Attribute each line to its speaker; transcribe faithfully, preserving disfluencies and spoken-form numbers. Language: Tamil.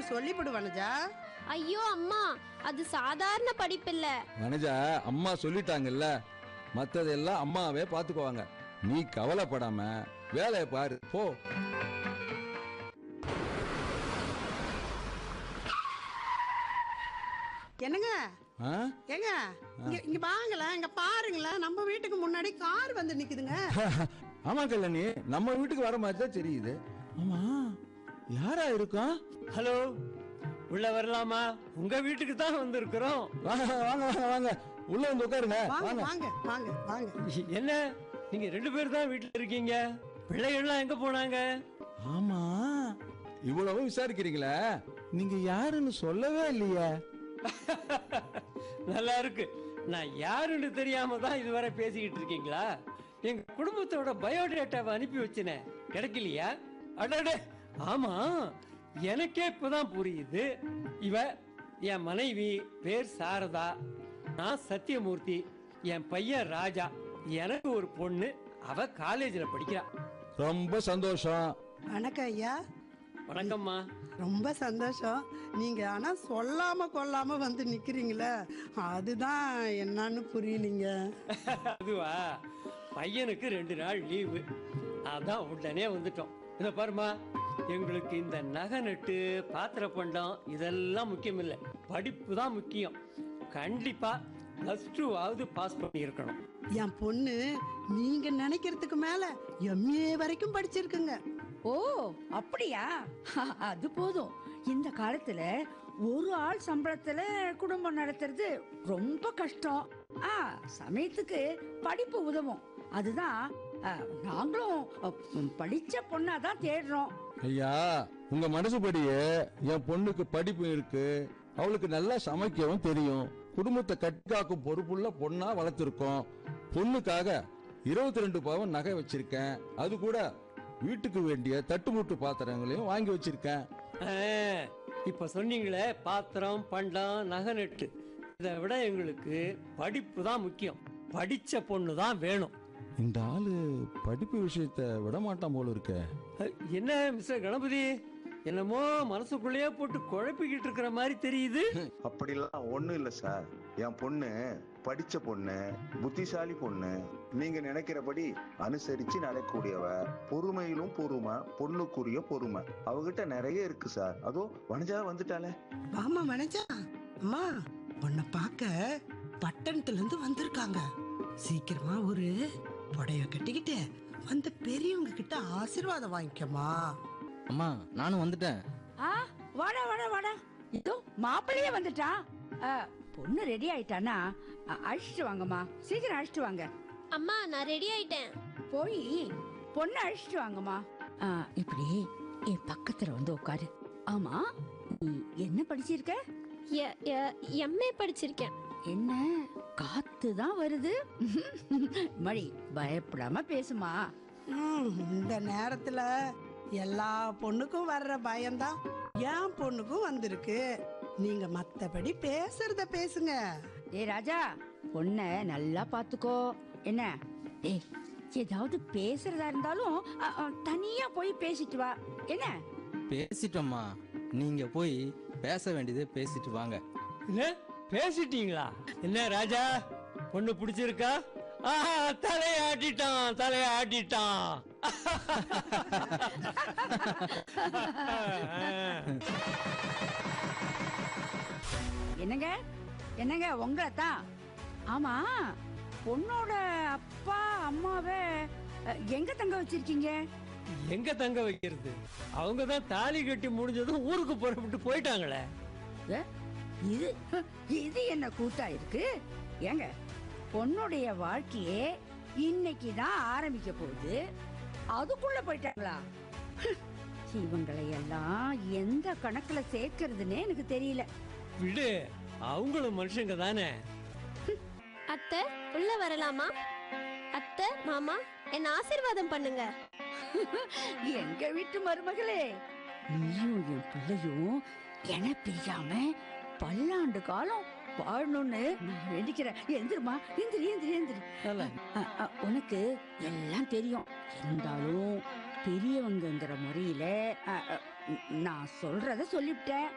Speaker 1: சொல்லிவிடு வனஜா.
Speaker 2: ஐயோ அம்மா, அது சாதாரண படிப்பில்ல.
Speaker 3: வனஜா, அம்மா சொல்லிட்டாங்கல்ல, மத்ததெல்லாம் அம்மாவே பாத்துக்குவாங்க. நீ கவலைப்படாம வேலையை பாரு போ.
Speaker 1: என்னங்க
Speaker 3: ஆ?
Speaker 1: ஏங்க இங்க இங்க வாங்களேன், இங்க பாருங்களேன், நம்ம வீட்டுக்கு முன்னாடி கார் வந்து நிக்குதுங்க.
Speaker 3: ஆமா கல்யாணி, நம்ம வீட்டுக்கு வர மாதிரி தான் தெரியுது. ஆமா, யாரா இருக்கும்?
Speaker 4: ஹலோ, உள்ள வரலாமா? உங்க வீட்டுக்கு தான் வந்திருக்கிறோம்.
Speaker 3: வாங்க வாங்க வாங்க வாங்க, உள்ள வந்து உட்காருங்க.
Speaker 1: வாங்க
Speaker 3: வாங்க
Speaker 1: வாங்க வாங்க வாங்க.
Speaker 4: என்ன, நீங்க ரெண்டு பேர் தான் வீட்டுல இருக்கீங்க? பிள்ளைகள்லாம் எங்க போனாங்க?
Speaker 3: ஆமா, இவ்வளவு விசாரிக்கிறீங்களே, நீங்க யாருன்னு சொல்லவே இல்லையே.
Speaker 4: நல்லா இருக்கு. நான் யாருன்னு தெரியாம தான் இதுவரை பேசிக்கிட்டு இருக்கீங்களா? எங்க குடும்பத்தோட பயோடேட்டாவை அனுப்பி வச்சினே, கிடைக்கலையா? அடடே, ஆமா, எனக்கே இப்பதான் புரியுது. இவ என் மனைவி, பேர் சாரதா, நான் சத்தியமூர்த்தி, என் பையன் ராஜா, எனக்கு ஒரு பொண்ணு, அவ காலேஜ்ல படிக்கிறா.
Speaker 3: ரொம்ப சந்தோஷம்.
Speaker 1: வணக்கம் ஐயா.
Speaker 4: வணக்கம்மா.
Speaker 1: ரொம்ப சந்தோஷம். நீங்க ஆனா சொல்லாம கொள்ளாம வந்து நிக்கிறீங்களே, அதுதான் என்னன்னு புரியலீங்க.
Speaker 4: அதுவா, பையனுக்கு ரெண்டு நாள் லீவு, அதான் உடனே வந்துட்டோம். இத பாருமா, எங்களுக்கு இந்த நகை நட்டு, பாத்திர பண்டம் இதெல்லாம் முக்கியம் இல்லை, படிப்பு தான் முக்கியம். கண்டிப்பா பிளஸ் டூ ஆவது பாஸ் பண்ணி இருக்கணும்.
Speaker 1: என் பொண்ணு நீங்க நினைக்கிறதுக்கு மேல எம்ஏ வரைக்கும் படிச்சிருக்குங்க.
Speaker 5: ஓ அப்படியா? அது போதும். இந்த காலத்துல ஒரு ஆள் சம்பளத்துல குடும்பம் நடத்துறது ரொம்ப கஷ்டம். ஆ, சமயத்துக்கு படிப்பு உதவும். அதுதான் ஆ, நாங்களும் அ, படிச்ச பொண்ணாதான் தேடுறோம்.
Speaker 3: ஐயா, உங்க மனசுபடியே என் பொண்ணுக்கு படிப்பு இருக்கு, அவளுக்கு நல்லா சமைக்கவும் தெரியும், குடும்பத்தை கட்டிக்காக்கும் பொறுப்புள்ள பொண்ணா வளர்த்திருக்கோம். பொண்ணுக்காக இருபத்தி ரெண்டு பவன் நகை வச்சிருக்கேன், அது கூட வீட்டுக்கு வேண்டிய தட்டுமுட்டு பாத்திரங்களையும் வாங்கி வச்சிருக்கேன்.
Speaker 4: ஆ, இப்ப சொன்னீங்களே, பாத்திரம் பண்டம் நகை நட்டு, இதை விட எங்களுக்கு படிப்பு தான் முக்கியம். படிச்ச பொண்ணு தான் வேணும்.
Speaker 3: இந்த ஆளு படிப்பு விஷயத்த விட மாட்டான் போல இருக்க.
Speaker 4: அஹ், என்ன மிஸ்டர் கணபதி, என்னமோ மனசுக்குள்ளேயே போட்டு குழப்பிக்கிட்டு இருக்கிற மாதிரி தெரியுது.
Speaker 6: அப்படிலாம் ஒண்ணும் இல்ல சார். என் பொண்ணு படிச்ச பொண்ணு, புத்திசாலி பொண்ணு, நீங்க நினைக்கிறபடி அனுசரிச்சு நடக்கக்கூடியவ, பொறுமையிலும் பொறுமை, பொண்ணுக்குரிய பொறுமை அவகிட்ட நிறைய இருக்கு சார். அதோ வனஜா வந்துட்டாலே.
Speaker 1: வாமா வனஜா. அம்மா, உன்னை பார்க்க பட்டணத்துல இருந்து வந்திருக்காங்க. சீக்கிரமா ஒரு புடவை கட்டிக்கிட்டு வந்து பெரியவங்க கிட்ட ஆசீர்வாதம் வாங்கிக்கமா.
Speaker 7: அம்மா, நானும் வந்துட்டேன்.
Speaker 5: ஆ, வாடா வாடா வாடா. இதோ மாப்பிள்ளையே வந்துட்டான். ஆ, பொண்ணு ரெடி ஆயிட்டானா அ, அழைச்சிட்டு வாங்கம்மா, சீக்கிரம் அழைச்சிட்டு வாங்க.
Speaker 2: அம்மா, நான் ரெடி ஆயிட்டேன்.
Speaker 5: போய் பொண்ணு அழைச்சிட்டு வாங்கம்மா. ஆ, இப்படி என் பக்கத்துல வந்து உட்காரு. ஆமா, நீ என்ன படிச்சிருக்க?
Speaker 2: எம்ஏ படிச்சிருக்கேன்.
Speaker 5: என்ன காத்து தான் வருது? மணி, பயப்படாம பேசுமா.
Speaker 1: ம், இந்த நேரத்துல எல்லா பொண்ணுக்கும் வர்ற பயம்தான் என் பொண்ணுக்கும் வந்திருக்கு. நீங்க மத்தபடி பேசுறத பேசுங்க.
Speaker 5: ஏ ராஜா, பொண்ண நல்லா பாத்துக்கோ. என்ன ஏ, ஏதாவது பேசுறதா இருந்தாலும் அ, அ, தனியா போய் பேசிட்டு வா. என்ன?
Speaker 7: பேசிட்டோம்மா, நீங்க போய் பேச வேண்டியதை பேசிட்டு வாங்க.
Speaker 4: என்ன பேசிட்டீங்களா? என்ன ராஜா, பொண்ணு பிடிச்சிருக்கா? ஆஹா, தலைய ஆட்டிட்டான், தலைய ஆட்டிட்டான்.
Speaker 5: என்னங்க என்னங்க உங்களை தான். ஆமா, பொண்ணோட அப்பா அம்மாவை அ, எங்க தங்க வச்சிருக்கீங்க?
Speaker 4: எங்க தங்க வைக்கிறது? அவங்க தான் தாலி கட்டி முடிஞ்சதும் ஊருக்கு புறப்பட்டு போயிட்டாங்களே.
Speaker 5: அ, இது இது என்ன கூத்தா இருக்கு? ஏங்க, பொண்ணுடைய வாழ்க்கையே இன்னைக்கு தான் ஆரம்பிக்க போகுது, அதுக்குள்ள போயிட்டாங்களா? இவங்களை எல்லாம் எந்த கணக்குல சேர்க்கறதுன்னே எனக்கு தெரியல.
Speaker 4: விடு, அவங்களும் மனுஷங்க தானே.
Speaker 2: அத்தை, உள்ள வரலாமா? அத்தை, மாமா, என்ன ஆசீர்வாதம் பண்ணுங்க.
Speaker 5: எங்க வீட்டு மருமகளே, நீயும் என் பிள்ளையும் என பிரியாம பல்லாண்டு காலம் வாழணும்னு நான் வேண்டிக்கிறேன். எந்திருமா, எந்திரி எந்திரி எந்திரி. அ, அ, உனக்கு எல்லாம் தெரியும், இருந்தாலும் பெரியவங்கங்கிற முறையில அ, அ, நான் சொல்றத சொல்லிவிட்டேன்.